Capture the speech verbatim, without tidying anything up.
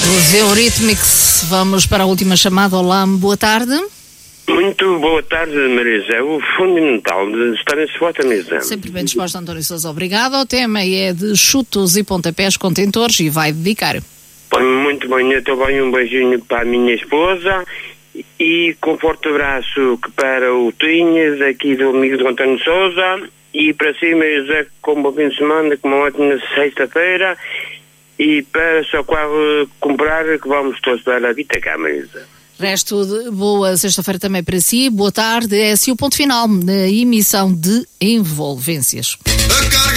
Os Eurythmics, vamos para a última chamada. Olá, boa tarde. Muito boa tarde, Marisa. O fundamental de estar nesse voto à mesa. Sempre bem disposto, António Sousa. Obrigado. O tema é de chutos e pontapés contentores e vai dedicar. Muito bem, eu também um beijinho para a minha esposa e com forte abraço que para o Tinhas, aqui do amigo do António Sousa, e para cima, José, com um bom fim de semana, com uma ótima sexta-feira, e para só quase comprar que vamos todos para a Vitacá, Marisa. Resto de boa sexta-feira também para si. Boa tarde. É assim o ponto final na emissão de Envolvências.